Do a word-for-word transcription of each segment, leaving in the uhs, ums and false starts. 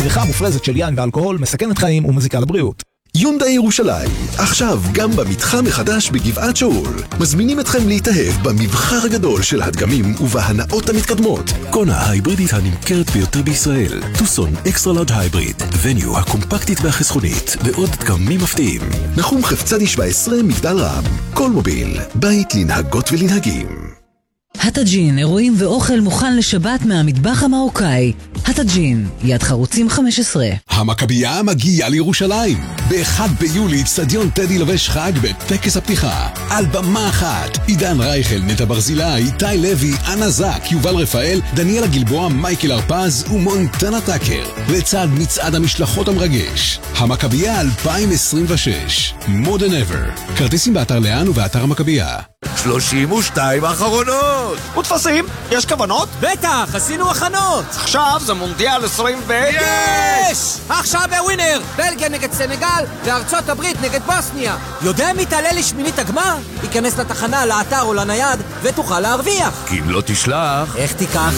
צריכה מופרזת של יין ואלכוהול מסכנת חיים ומזיקה לבריאות. יונדאי ירושלים, עכשיו גם במתחם החדש בגבעת שאול. מזמינים אתכם להתאהב במבחר הגדול של הדגמים ובהנאות המתקדמות. קונה ההיברידית הנמכרת ביותר בישראל, טוסון אקסטרה לארג' הייבריד, וניו הקומפקטית והחסכונית, ועוד דגמים מפתיעים. נחום חפצדי שבע עשרה מגדל רם. כל מוביל, בית לנהגות ולנהגים. הטאג'ין, אירועים ואוכל מוכן לשבת מהמטבח המרוקאי. הטאג'ין, יד חרוצים חמש עשרה. המכבייה מגיעה לירושלים. ב-אחד ביולי אצטדיון טדי לובש חג בטקס הפתיחה. על במה אחת, עידן רייכל, נטע ברזילה, איתי לוי, אנה זק, יובל רפאל, דניאלה גלבוע, מייקל הרפז ומונטנה טאקר. לצד מצעד המשלחות המרגש. המכבייה אלפיים עשרים ושש. More than ever. כרטיסים באתר לאן ובאתר המכבייה. שלושים ושתיים האחרונות. ותפסים, יש כוונות? בטח, עשינו הכנות. עכשיו זה מונדיאל עשרים ו... יש! עכשיו בווינר, בלגיה נגד סנגל וארצות הברית נגד בוסניה. יודע מי תעלה לשמינית הגמר? ייכנס לתחנה, לאתר או לנייד ותוכל להרוויח. כי אם לא תשלח... איך תיקח?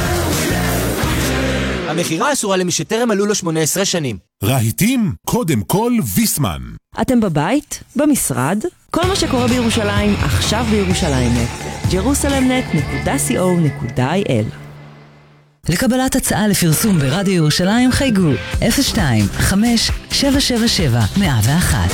המחירה אסורה למי שטרם מלאו לו שמונה עשרה שנים. רהיטים, קודם כל ויסמן. אתם בבית? במשרד? כל מה שקורה בירושלים, עכשיו בירושלים נט. ג'רוסלם נט נקודה סי או נקודה איי אל. לקבלת הצעה לפרסום ברדיו ירושלים חייגו אפס שתיים חמש שבע שבע שבע מאה ואחת.